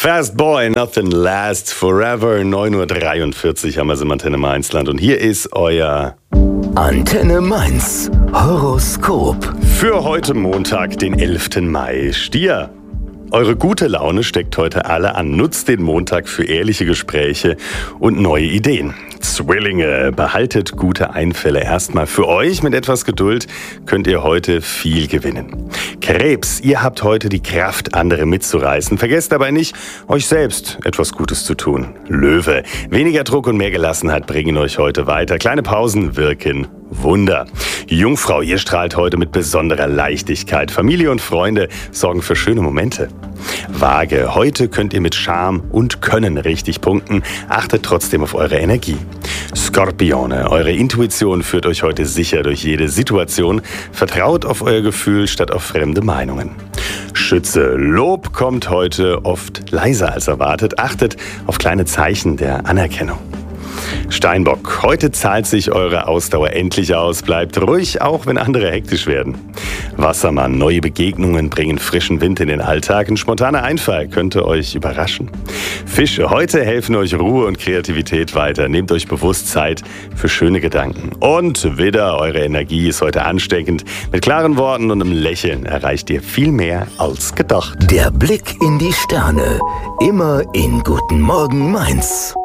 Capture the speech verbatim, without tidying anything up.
Fast Boy, Nothing Lasts Forever. neun Uhr dreiundvierzig haben wir es im Antenne Mainzland. Und hier ist euer Antenne Mainz Horoskop. für heute Montag, den elften Mai. Stier. Eure gute Laune steckt heute alle an. Nutzt den Montag für ehrliche Gespräche und neue Ideen. Zwillinge, behaltet gute Einfälle erstmal für euch. Mit etwas Geduld könnt ihr heute viel gewinnen. Krebs, ihr habt heute die Kraft, andere mitzureißen. Vergesst dabei nicht, euch selbst etwas Gutes zu tun. Löwe, weniger Druck und mehr Gelassenheit bringen euch heute weiter. Kleine Pausen wirken Wunder. Jungfrau, ihr strahlt heute mit besonderer Leichtigkeit. Familie und Freunde sorgen für schöne Momente. Waage, heute könnt ihr mit Charme und Können richtig punkten. Achtet trotzdem auf eure Energie. Skorpione, eure Intuition führt euch heute sicher durch jede Situation. Vertraut auf euer Gefühl statt auf fremde Meinungen. Schütze, Lob kommt heute oft leiser als erwartet. Achtet auf kleine Zeichen der Anerkennung. Steinbock, heute zahlt sich eure Ausdauer endlich aus. Bleibt ruhig, auch wenn andere hektisch werden. Wassermann, neue Begegnungen bringen frischen Wind in den Alltag. Ein spontaner Einfall könnte euch überraschen. Fische, heute helfen euch Ruhe und Kreativität weiter. Nehmt euch bewusst Zeit für schöne Gedanken. Und Widder, eure Energie ist heute ansteckend. Mit klaren Worten und einem Lächeln erreicht ihr viel mehr als gedacht. Der Blick in die Sterne. Immer in Guten Morgen Mainz.